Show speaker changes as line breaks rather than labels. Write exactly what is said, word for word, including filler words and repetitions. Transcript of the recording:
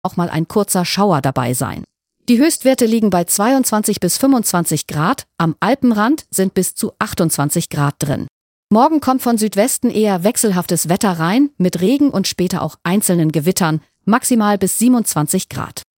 auch mal ein kurzer Schauer dabei sein. Die Höchstwerte liegen bei zweiundzwanzig bis fünfundzwanzig Grad, am Alpenrand sind bis zu achtundzwanzig Grad drin. Morgen kommt von Südwesten eher wechselhaftes Wetter rein, mit Regen und später auch einzelnen Gewittern, maximal bis siebenundzwanzig Grad.